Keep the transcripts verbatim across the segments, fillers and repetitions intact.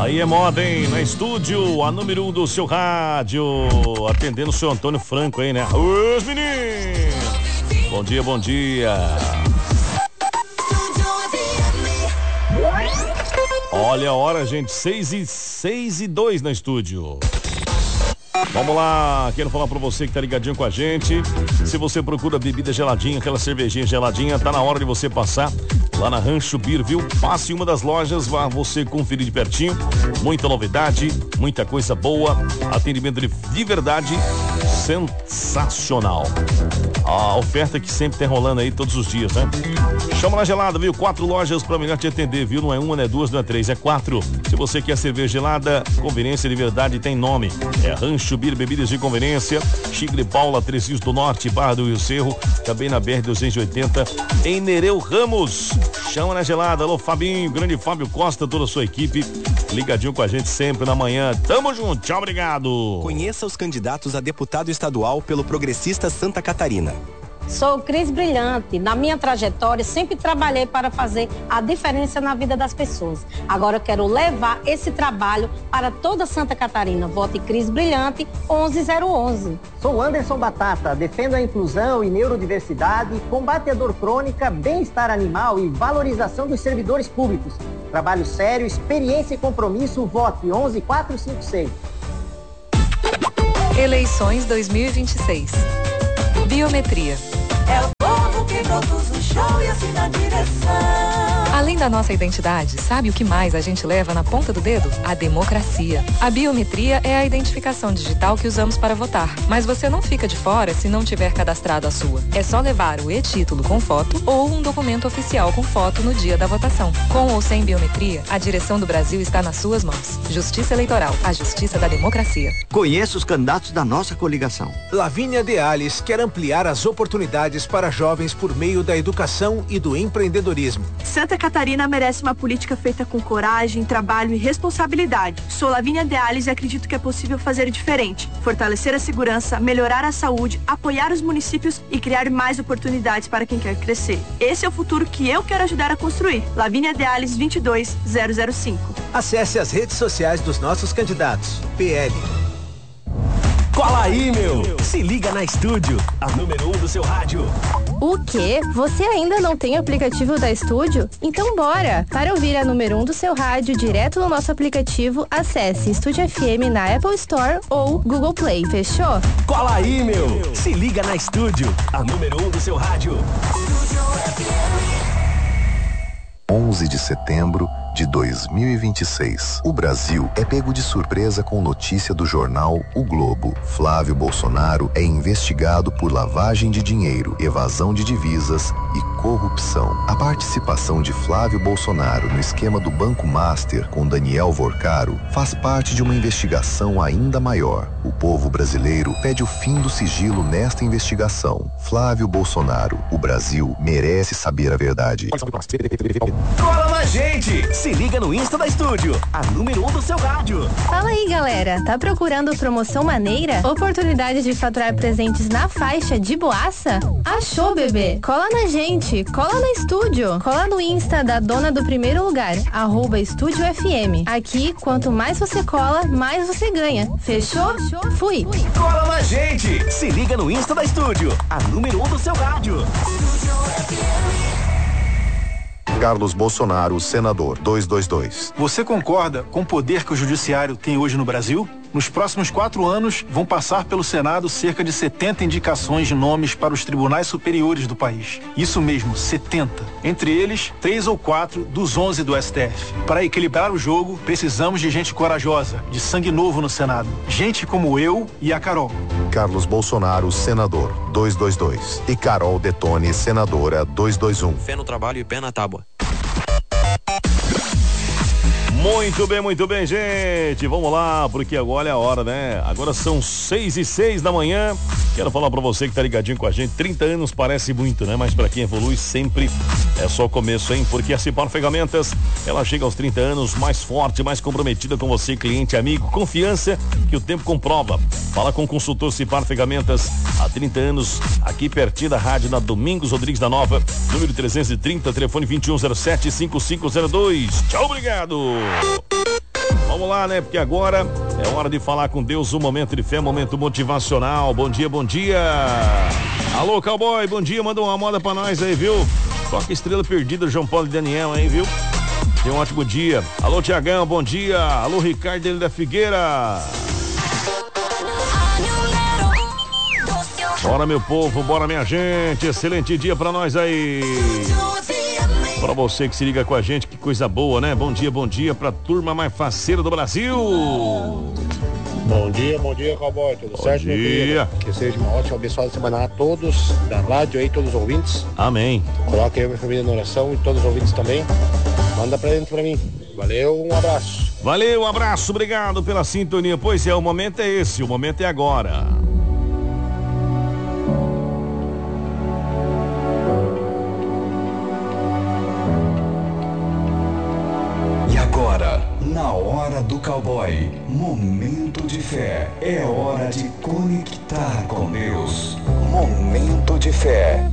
Aí é moda, hein? Na estúdio, a número um do seu rádio. Atendendo o seu Antônio Franco aí, né? Os meninos! Bom dia, bom dia. Olha a hora, gente. Seis e, seis e dois na estúdio. Vamos lá, quero falar pra você que tá ligadinho com a gente. Se você procura bebida geladinha, aquela cervejinha geladinha, tá na hora de você passar lá na Rancho Beer, viu? Passe em uma das lojas, vá você conferir de pertinho. Muita novidade, muita coisa boa, atendimento de, de verdade sensacional. A oferta que sempre tem rolando aí todos os dias, né? Chama na gelada, viu? Quatro lojas pra melhor te atender, viu? Não é uma, não é duas, não é três, é quatro. Se você quer cerveja gelada, conveniência de verdade tem nome. É Rancho Beer, bebidas de conveniência. Chigre Paula, Três Rios do Norte, Barra do Rio Cerro, também na B R duzentos e oitenta, em Nereu Ramos. Chama na gelada. Alô, Fabinho, grande Fábio Costa, toda a sua equipe, ligadinho com a gente sempre na manhã. Tamo junto, tchau, obrigado. Conheça os candidatos a deputado estadual pelo Progressista Santa Catarina. Sou Cris Brilhante. Na minha trajetória, sempre trabalhei para fazer a diferença na vida das pessoas. Agora eu quero levar esse trabalho para toda Santa Catarina. Vote Cris Brilhante, onze zero onze. Sou Anderson Batata. Defendo a inclusão e neurodiversidade, combate a dor crônica, bem-estar animal e valorização dos servidores públicos. Trabalho sério, experiência e compromisso. Vote onze quatro cinco seis. Eleições dois mil e vinte e seis. Biometria. É o povo que produz o show e assim na direção. Além da nossa identidade, sabe o que mais a gente leva na ponta do dedo? A democracia. A biometria é a identificação digital que usamos para votar. Mas você não fica de fora se não tiver cadastrado a sua. É só levar o e-título com foto ou um documento oficial com foto no dia da votação. Com ou sem biometria, a direção do Brasil está nas suas mãos. Justiça Eleitoral, a justiça da democracia. Conheça os candidatos da nossa coligação. Lavínia Deales quer ampliar as oportunidades para jovens por meio da educação e do empreendedorismo. Santa Catarina merece uma política feita com coragem, trabalho e responsabilidade. Sou Lavínia Deales e acredito que é possível fazer diferente. Fortalecer a segurança, melhorar a saúde, apoiar os municípios e criar mais oportunidades para quem quer crescer. Esse é o futuro que eu quero ajudar a construir. Lavínia Deales vinte e dois zero zero cinco. Acesse as redes sociais dos nossos candidatos. P L. Cola aí, meu! Se liga na estúdio, a número um do seu rádio. O quê? Você ainda não tem o aplicativo da Estúdio? Então bora! Para ouvir a número um do seu rádio direto no nosso aplicativo, acesse Estúdio F M na Apple Store ou Google Play, fechou? Cola aí, meu! Se liga na estúdio, a número um do seu rádio. onze de setembro de dois mil e vinte e seis. O Brasil é pego de surpresa com notícia do jornal O Globo. Flávio Bolsonaro é investigado por lavagem de dinheiro, evasão de divisas e corrupção. A participação de Flávio Bolsonaro no esquema do Banco Master com Daniel Vorcaro faz parte de uma investigação ainda maior. O povo brasileiro pede o fim do sigilo nesta investigação. Flávio Bolsonaro, o Brasil merece saber a verdade. Cola na gente! Se liga no Insta da Estúdio, a número um do seu rádio. Fala aí, galera. Tá procurando promoção maneira? Oportunidade de faturar presentes na faixa de boaça? Achou, bebê? Cola na gente, cola na Estúdio. Cola no Insta da dona do primeiro lugar, arroba Estúdio F M. Aqui, quanto mais você cola, mais você ganha. Fechou? Fui. Cola na gente! Se liga no Insta da Estúdio, a número um do seu rádio. Carlos Bolsonaro, senador, duzentos e vinte e dois. Você concorda com o poder que o judiciário tem hoje no Brasil? Nos próximos quatro anos, vão passar pelo Senado cerca de setenta indicações de nomes para os tribunais superiores do país. Isso mesmo, setenta. Entre eles, três ou quatro dos onze do S T F. Para equilibrar o jogo, precisamos de gente corajosa, de sangue novo no Senado. Gente como eu e a Carol. Carlos Bolsonaro, senador, duzentos e vinte e dois. E Carol Detone, senadora, duzentos e vinte e um. Fé no trabalho e pé na tábua. Muito bem, muito bem, gente. Vamos lá, porque agora é a hora, né? Agora são seis e seis da manhã. Quero falar pra você que tá ligadinho com a gente. trinta anos parece muito, né? Mas pra quem evolui sempre é só o começo, hein? Porque a Cipar Ferramentas, ela chega aos trinta anos mais forte, mais comprometida com você, cliente, amigo. Confiança que o tempo comprova. Fala com o consultor Cipar Ferramentas. Há trinta anos, aqui pertinho da rádio, na Domingos Rodrigues da Nova. Número trezentos e trinta, telefone vinte e um zero sete, cinco cinco zero dois. Tchau, obrigado. Vamos lá, né? Porque agora é hora de falar com Deus, um momento de fé, momento motivacional. Bom dia, bom dia. Alô, cowboy, bom dia, manda uma moda pra nós aí, viu? Toca Estrela Perdida, João Paulo e Daniel aí, viu? Tenha um ótimo dia. Alô, Tiagão, bom dia. Alô, Ricardo ele da Figueira. Bora, meu povo, bora, minha gente. Excelente dia pra nós aí. Pra você que se liga com a gente, que coisa boa, né? Bom dia, bom dia pra turma mais faceira do Brasil. Bom dia, bom dia, cowboy. Tudo bom certo, dia. Meu querido? Que seja uma ótima, abençoada semana a todos da rádio aí, todos os ouvintes. Amém. Coloque eu e minha família na oração e todos os ouvintes também. Manda pra dentro pra mim. Valeu, um abraço. Valeu, um abraço, obrigado pela sintonia. Pois é, o momento é esse, o momento é agora. Na hora do cowboy, momento de fé, é hora de conectar com Deus. Momento de fé.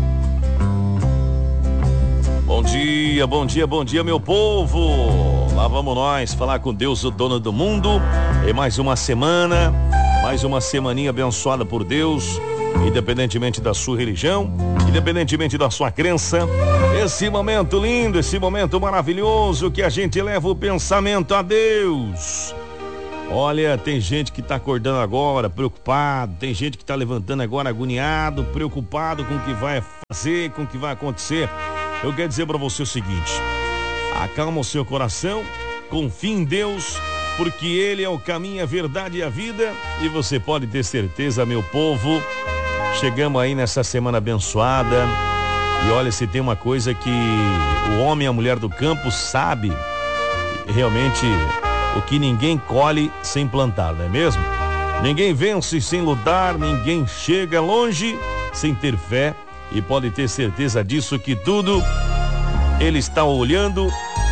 Bom dia, bom dia, bom dia, meu povo. Lá vamos nós falar com Deus, o dono do mundo. E mais uma semana, mais uma semaninha abençoada por Deus. Independentemente da sua religião, independentemente da sua crença, esse momento lindo, esse momento maravilhoso que a gente leva o pensamento a Deus. Olha, tem gente que tá acordando agora preocupado, tem gente que tá levantando agora agoniado, preocupado com o que vai fazer, com o que vai acontecer. Eu quero dizer para você o seguinte: acalma o seu coração, confie em Deus, porque Ele é o caminho, a verdade e a vida, e você pode ter certeza, meu povo. Chegamos aí nessa semana abençoada e olha, se tem uma coisa que o homem e a mulher do campo sabe realmente, o que ninguém colhe sem plantar, não é mesmo? Ninguém vence sem lutar, ninguém chega longe sem ter fé, e pode ter certeza disso, que tudo Ele está olhando.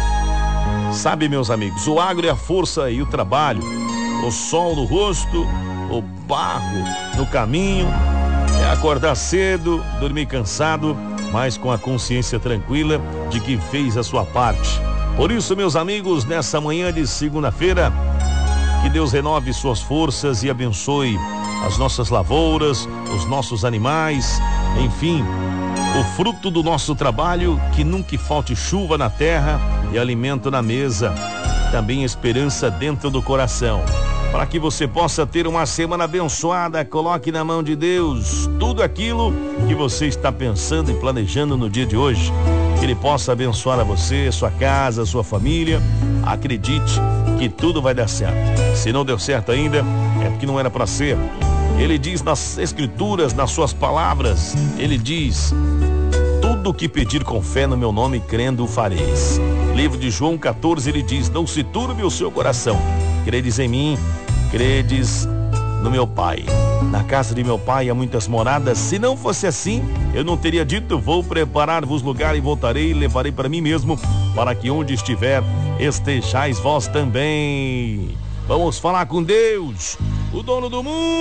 Sabe, meus amigos, o agro é a força e o trabalho, o sol no rosto, o barro no caminho. É acordar cedo, dormir cansado, mas com a consciência tranquila de que fez a sua parte. Por isso, meus amigos, nessa manhã de segunda-feira, que Deus renove suas forças e abençoe as nossas lavouras, os nossos animais, enfim, o fruto do nosso trabalho, que nunca falte chuva na terra e alimento na mesa, também esperança dentro do coração. Para que você possa ter uma semana abençoada, coloque na mão de Deus tudo aquilo que você está pensando e planejando no dia de hoje. Que Ele possa abençoar a você, sua casa, sua família. Acredite que tudo vai dar certo. Se não deu certo ainda, é porque não era para ser. Ele diz nas escrituras, nas suas palavras, Ele diz: tudo o que pedir com fé no meu nome, crendo, o fareis. Livro de João catorze, ele diz: não se turbe o seu coração. Credes em mim, credes no meu Pai. Na casa de meu Pai há muitas moradas. Se não fosse assim, eu não teria dito: vou preparar-vos lugar e voltarei e levarei para mim mesmo, para que onde estiver, estejais vós também. Vamos falar com Deus, o dono do mundo.